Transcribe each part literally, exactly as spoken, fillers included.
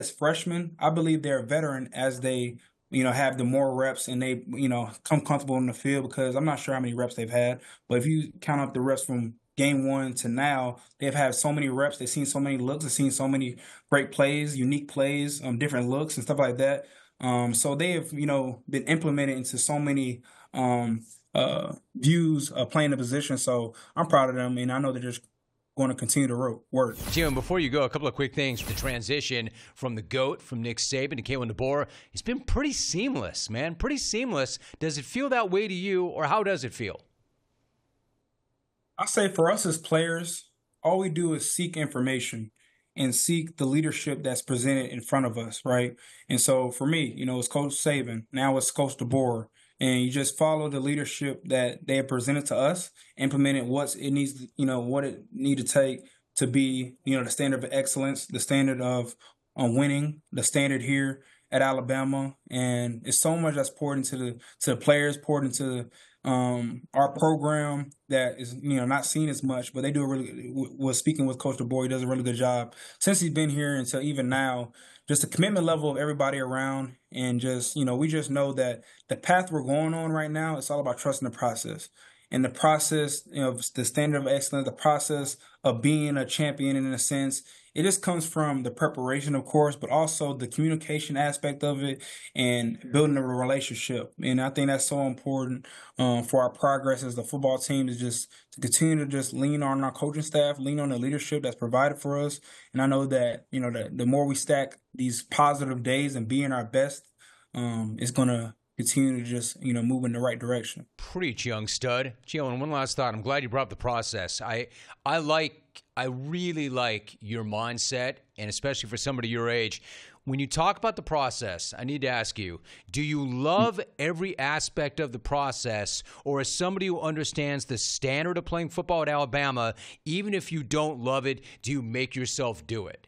as freshmen, I believe they're a veteran as they, you know, have the more reps and they, you know, come comfortable in the field because I'm not sure how many reps they've had. But if you count up the reps from game one to now, they've had so many reps. They've seen so many looks. They've seen so many great plays, unique plays, um, different looks and stuff like that. Um, so they have, you know, been implemented into so many um, uh, views of playing the position. So I'm proud of them, and I know they're just going to continue to work. Jim, before you go, a couple of quick things. The transition from the GOAT, from Nick Saban to Kalen DeBoer, it's been pretty seamless, man, pretty seamless. Does it feel that way to you, or how does it feel? I say for us as players, all we do is seek information and seek the leadership that's presented in front of us, right? And so for me, you know, it's Coach Saban, now it's Coach DeBoer, and you just follow the leadership that they have presented to us, implemented what it needs, you know, what it need to take to be, you know, the standard of excellence, the standard of um, winning, the standard here at Alabama, and it's so much that's poured into the to the players, poured into um, our program that is, you know, not seen as much, but they do a really. Was speaking with Coach DeBoer, he does a really good job since he's been here until even now. Just the commitment level of everybody around, and just, you know, we just know that the path we're going on right now, it's all about trusting the process. And the process, you know, the standard of excellence, the process of being a champion in a sense, it just comes from the preparation, of course, but also the communication aspect of it and building a relationship. And I think that's so important um, for our progress as the football team, is just to continue to just lean on our coaching staff, lean on the leadership that's provided for us. And I know that, you know, that the more we stack these positive days and being our best, um, it's going to continue to just, you know, move in the right direction. Preach, young stud. Jalen, one last thought. I'm glad you brought up the process. I I like, I really like your mindset, and especially for somebody your age. When you talk about the process, I need to ask you, do you love every aspect of the process, or as somebody who understands the standard of playing football at Alabama, even if you don't love it, do you make yourself do it?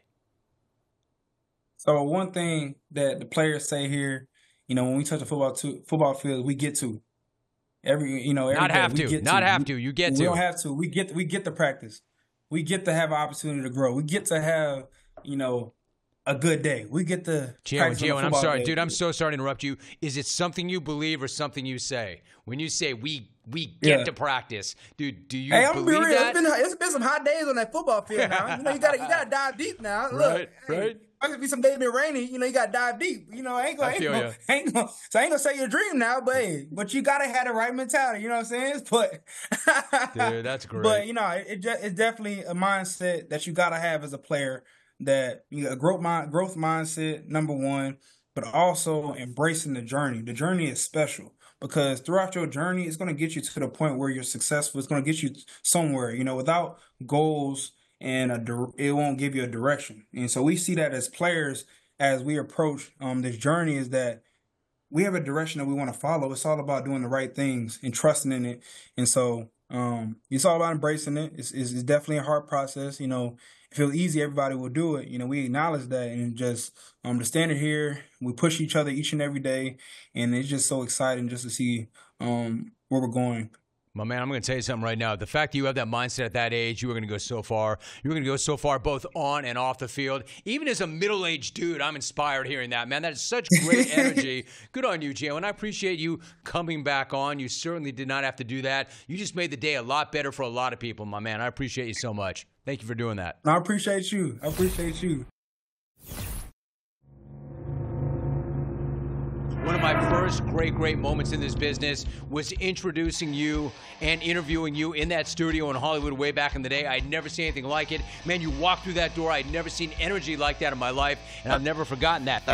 So one thing that the players say here, you know, when we touch the football to, football field, we get to every, you know, every not day, have we to, get not to. have we, to. You get we to. We don't have to. We get, we get the practice. We get to have an opportunity to grow. We get to have, you know, a good day. We get to. Jalen, Jalen, I'm sorry, day. dude. I'm so sorry to interrupt you. Is it something you believe or something you say? When you say we we get Yeah. to practice, dude, do you Hey, I'm gonna be believe real. that? It's been it's been some hot days on that football field now. You know, you gotta you gotta dive deep now. Look, Right, hey, right. Might gonna be some days been rainy. You know, you gotta dive deep. You know, I ain't gonna, I ain't feel gonna, ya. ain't gonna, so I ain't gonna say your dream now, but hey, but you gotta have the right mentality. You know what I'm saying? But Dude, that's great. But, you know, it, it ju- it's definitely a mindset that you got to have as a player, that you know, a growth, mind, growth mindset, number one, but also embracing the journey. The journey is special because throughout your journey, it's going to get you to the point where you're successful. It's going to get you somewhere. You know, without goals and a dir- it won't give you a direction. And so we see that as players as we approach um, this journey, is that we have a direction that we want to follow. It's all about doing the right things and trusting in it. And so um, it's all about embracing it. It's, it's, it's definitely a hard process. You know, if it was easy, everybody would do it. You know, we acknowledge that, and just um, the standard here, we push each other each and every day. And it's just so exciting just to see um, where we're going. My man, I'm going to tell you something right now. The fact that you have that mindset at that age, you were going to go so far. You were going to go so far both on and off the field. Even as a middle-aged dude, I'm inspired hearing that, man. That is such great energy. Good on you, Jalen. I appreciate you coming back on. You certainly did not have to do that. You just made the day a lot better for a lot of people, my man. I appreciate you so much. Thank you for doing that. I appreciate you. I appreciate you. One of my first great, great moments in this business was introducing you and interviewing you in that studio in Hollywood way back in the day. I'd never seen anything like it. Man, you walked through that door. I'd never seen energy like that in my life, and I've never forgotten that.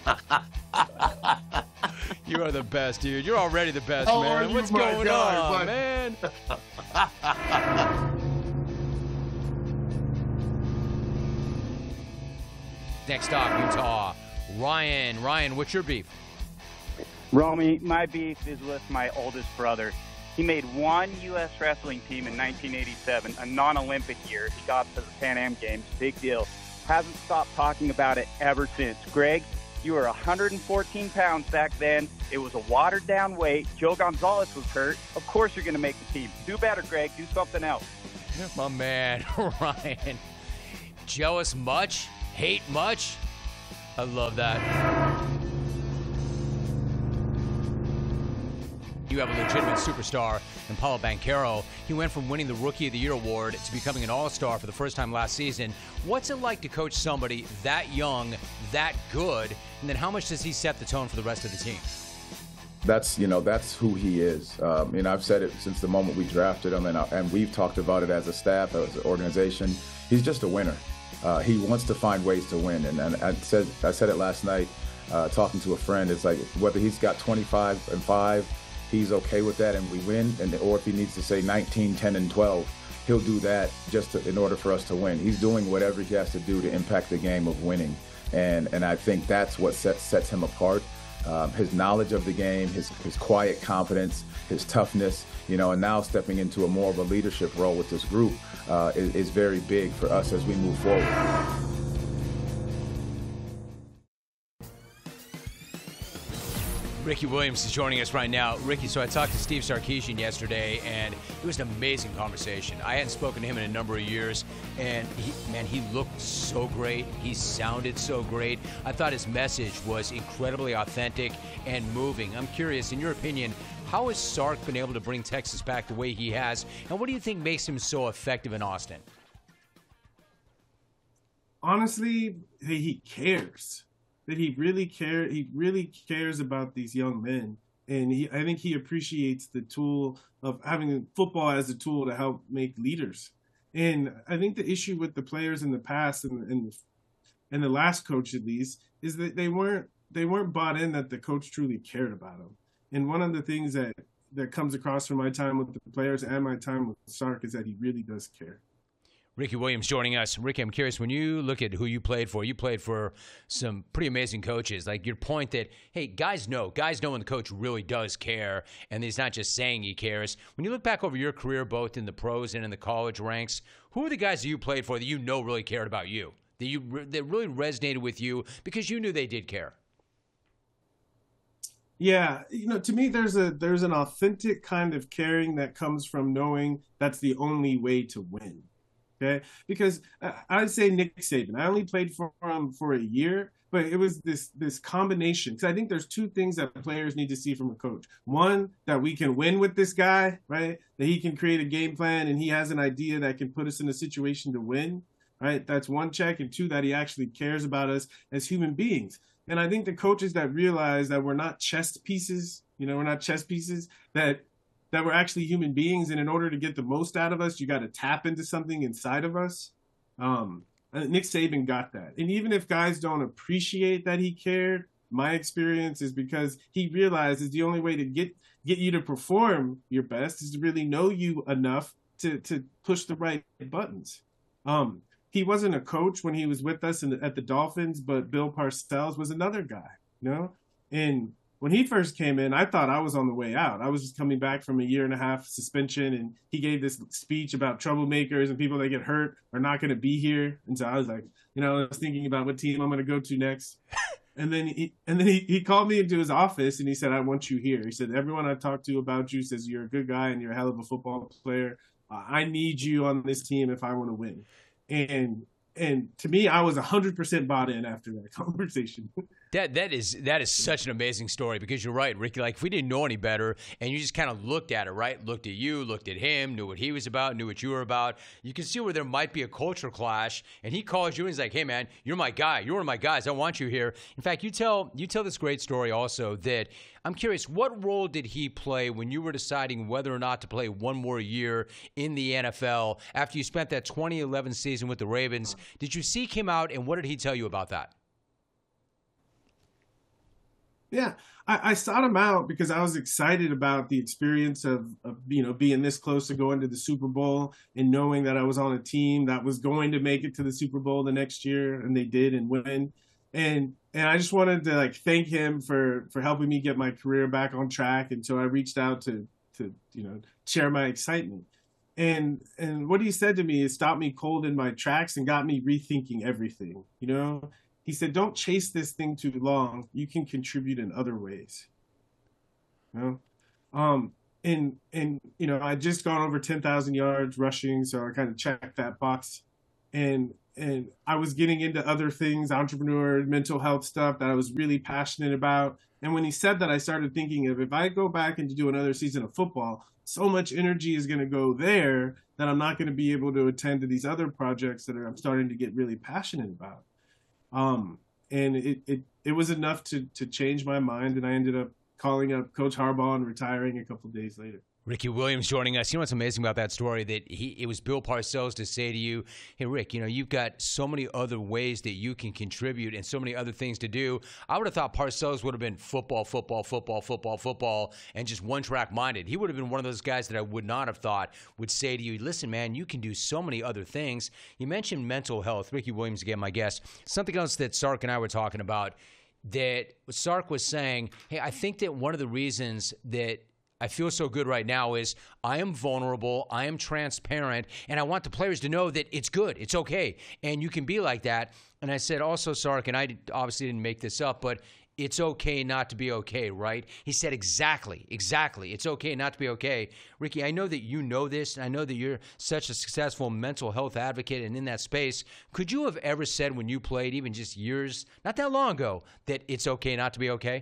You are the best, dude. You're already the best, How man. are you, What's my going guy, on, my- man? Next stop, Utah. Ryan. Ryan, what's your beef? Romy, my beef is with my oldest brother. He made one U S wrestling team in nineteen eighty-seven, a non-Olympic year. He got to the Pan Am Games. Big deal. Hasn't stopped talking about it ever since. Greg, you were one hundred fourteen pounds back then. It was a watered-down weight. Joe Gonzalez was hurt. Of course you're going to make the team. Do better, Greg. Do something else. My man, Ryan. Jealous much? Hate much? I love that. You have a legitimate superstar in Paolo Banchero. He went from winning the Rookie of the Year award to becoming an all-star for the first time last season. What's it like to coach somebody that young, that good, and then how much does he set the tone for the rest of the team? That's, you know, that's who he is. Um, and I've said it since the moment we drafted him, and, I, and we've talked about it as a staff, as an organization. He's just a winner. Uh, he wants to find ways to win. And, and I said I said it last night, uh, talking to a friend. It's like whether he's got twenty-five and five, he's okay with that and we win, and or if he needs to say nineteen, ten, and twelve, he'll do that just to, in order for us to win. He's doing whatever he has to do to impact the game of winning. And, and I think that's what sets, sets him apart. Um, his knowledge of the game, his, his quiet confidence, his toughness, you know, and now stepping into a more of a leadership role with this group uh, is, is very big for us as we move forward. Ricky Williams is joining us right now. Ricky, so I talked to Steve Sarkisian yesterday, and it was an amazing conversation. I hadn't spoken to him in a number of years, and he, man, he looked so great. He sounded so great. I thought his message was incredibly authentic and moving. I'm curious, in your opinion, how has Sark been able to bring Texas back the way he has, and what do you think makes him so effective in Austin? Honestly, he cares. That he really care, he really cares about these young men, and he, I think he appreciates the tool of having football as a tool to help make leaders. And I think the issue with the players in the past and and, and the last coach at least is that they weren't they weren't bought in that the coach truly cared about them. And one of the things that that comes across from my time with the players and my time with Sark is that he really does care. Ricky Williams joining us. Ricky, I'm curious, when you look at who you played for, you played for some pretty amazing coaches. Like your point that, hey, guys know. Guys know when the coach really does care, and he's not just saying he cares. When you look back over your career, both in the pros and in the college ranks, who are the guys that you played for that you know really cared about you, that, you, that really resonated with you because you knew they did care? Yeah, you know, to me, there's a there's an authentic kind of caring that comes from knowing that's the only way to win. Okay, because I'd say Nick Saban. I only played for him for a year, but it was this this combination. Because I think there's two things that players need to see from a coach. One, that we can win with this guy, right? That he can create a game plan and he has an idea that can put us in a situation to win, right? That's one check. And two, that he actually cares about us as human beings. And I think the coaches that realize that we're not chess pieces, you know, we're not chess pieces, that that we're actually human beings, and in order to get the most out of us, you got to tap into something inside of us. Um, Nick Saban got that. And even if guys don't appreciate that he cared, my experience is because he realizes the only way to get get you to perform your best is to really know you enough to to push the right buttons. Um, he wasn't a coach when he was with us in the, at the Dolphins, but Bill Parcells was another guy, you know? And when he first came in, I thought I was on the way out. I was just coming back from a year and a half suspension, and he gave this speech about troublemakers and people that get hurt are not going to be here. And so I was like, you know, I was thinking about what team I'm going to go to next. And then he and then he, he called me into his office and he said, I want you here. He said, everyone I've talked to about you says you're a good guy and you're a hell of a football player. Uh, I need you on this team if I want to win. And and to me, I was one hundred percent bought in after that conversation. That that is that is such an amazing story because you're right, Ricky. Like if we didn't know any better, and you just kind of looked at it, right? Looked at you, looked at him, knew what he was about, knew what you were about. You can see where there might be a culture clash. And he calls you and he's like, "Hey, man, you're my guy. You're one of my guys. I want you here." In fact, you tell you tell this great story also that I'm curious, what role did he play when you were deciding whether or not to play one more year in the N F L after you spent that twenty eleven season with the Ravens? Did you seek him out, and what did he tell you about that? Yeah, I, I sought him out because I was excited about the experience of, of, you know, being this close to going to the Super Bowl and knowing that I was on a team that was going to make it to the Super Bowl the next year, and they did and win. And and I just wanted to like thank him for for helping me get my career back on track. And so I reached out to to you know share my excitement. And and what he said to me is stopped me cold in my tracks and got me rethinking everything. You know. He said, don't chase this thing too long. You can contribute in other ways. You know? Um, and, and, you know, I just gone over ten thousand yards rushing, so I kind of checked that box. and and I was getting into other things, entrepreneur, mental health stuff that I was really passionate about. And when he said that, I started thinking of, if I go back and do another season of football, so much energy is going to go there that I'm not going to be able to attend to these other projects that are, I'm starting to get really passionate about. Um, and it, it, it was enough to, to change my mind. And I ended up calling up Coach Harbaugh and retiring a couple of days later. Ricky Williams joining us. You know what's amazing about that story? That he it was Bill Parcells to say to you, hey, Rick, you know, you've got so many other ways that you can contribute and so many other things to do. I would have thought Parcells would have been football, football, football, football, football, and just one-track minded. He would have been one of those guys that I would not have thought would say to you, listen, man, you can do so many other things. You mentioned mental health. Ricky Williams, again, my guest. Something else that Sark and I were talking about, that Sark was saying, hey, I think that one of the reasons that I feel so good right now is I am vulnerable, I am transparent, and I want the players to know that it's good, it's okay, and you can be like that. And I said also, Sark, and I obviously didn't make this up, but it's okay not to be okay, right? He said exactly, exactly. It's okay not to be okay. Ricky, I know that you know this, and I know that you're such a successful mental health advocate and in that space. Could you have ever said when you played, even just years, not that long ago, that it's okay not to be okay?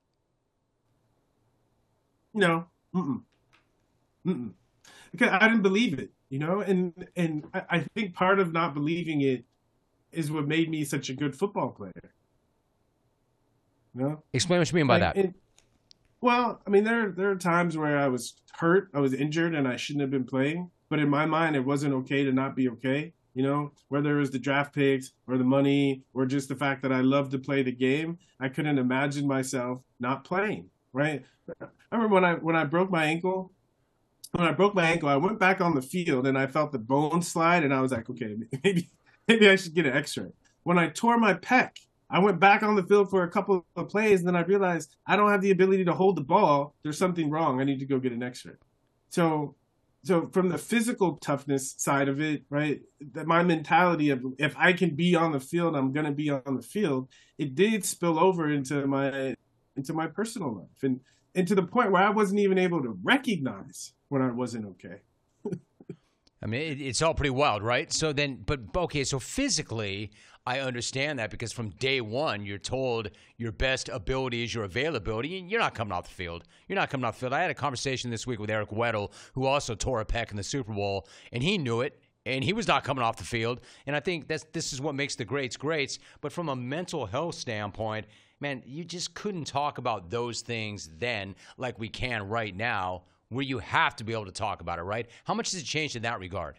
No, mm-mm. Mm-mm. Because I didn't believe it, you know, and and I, I think part of not believing it is what made me such a good football player. You know? Explain what you mean by like, that. It, well, I mean, there there are times where I was hurt, I was injured, and I shouldn't have been playing. But in my mind, it wasn't okay to not be okay. You know, whether it was the draft picks or the money or just the fact that I loved to play the game, I couldn't imagine myself not playing. Right. I remember when I when I broke my ankle, when I broke my ankle, I went back on the field and I felt the bone slide and I was like, okay, maybe maybe I should get an x-ray. When I tore my pec, I went back on the field for a couple of plays and then I realized I don't have the ability to hold the ball. There's something wrong. I need to go get an x-ray. So so from the physical toughness side of it, right, that my mentality of if I can be on the field, I'm going to be on the field, it did spill over into my into my personal life and, and to the point where I wasn't even able to recognize when I wasn't okay. I mean, it, it's all pretty wild, right? So then, but okay, so physically, I understand that because from day one, you're told your best ability is your availability, and you're not coming off the field. You're not coming off the field. I had a conversation this week with Eric Weddle, who also tore a pec in the Super Bowl, and he knew it. And he was not coming off the field. And I think that's this is what makes the greats greats. But from a mental health standpoint, man, you just couldn't talk about those things then like we can right now, where you have to be able to talk about it, right? How much has it changed in that regard?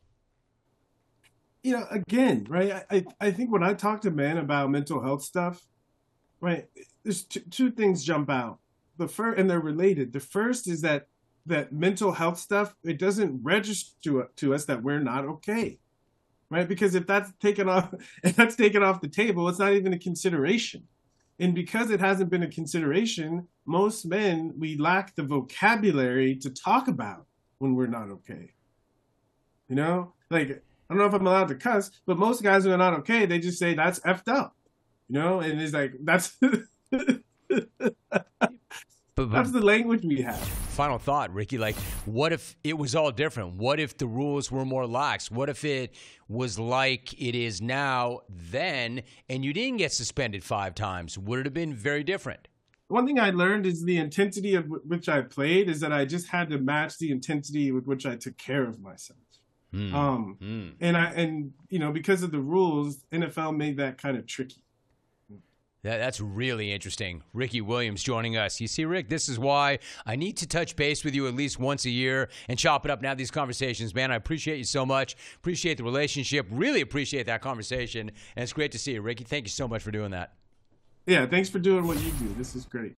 You know, again, right, I, I think when I talk to men about mental health stuff, right, there's two, two things jump out. The first, and they're related. The first is that that mental health stuff, it doesn't register to, to us that we're not okay, right? Because if that's taken off, if that's taken off the table, it's not even a consideration. And because it hasn't been a consideration, most men, we lack the vocabulary to talk about when we're not okay. You know, like, I don't know if I'm allowed to cuss, but most guys who are not okay, they just say that's effed up, you know? And it's like, that's... But, but, That's the language we have. Final thought, Ricky, like, what if it was all different? What if the rules were more lax? What if it was like it is now then, and you didn't get suspended five times? Would it have been very different? One thing I learned is the intensity of which I played is that I just had to match the intensity with which I took care of myself. Mm. Um, mm. And I, and you know, because of the rules, N F L made that kind of tricky. That, that's really interesting. Ricky Williams joining us. You see, Rick, this is why I need to touch base with you at least once a year and chop it up and have these conversations. Man, I appreciate you so much. Appreciate the relationship. Really appreciate that conversation. And it's great to see you, Ricky. Thank you so much for doing that. Yeah, thanks for doing what you do. This is great.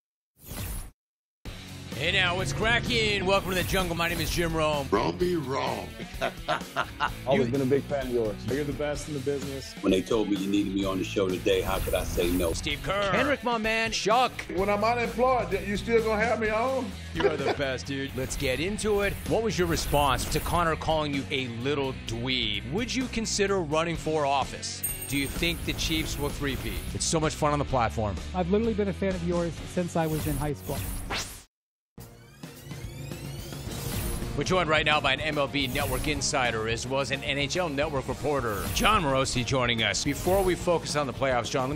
Hey now, what's cracking? Welcome to the jungle. My name is Jim Rome. Rome be wrong. Always you, been a big fan of yours. You're the best in the business. When they told me you needed me on the show today, how could I say no? Steve Kerr. Henrik, my man. Chuck. When I'm unemployed, you still gonna have me on? You are the best, dude. Let's get into it. What was your response to Connor calling you a little dweeb? Would you consider running for office? Do you think the Chiefs will three-peat? It's so much fun on the platform. I've literally been a fan of yours since I was in high school. We're joined right now by an M L B Network insider as well as an N H L Network reporter, John Morosi, joining us. Before we focus on the playoffs, John, let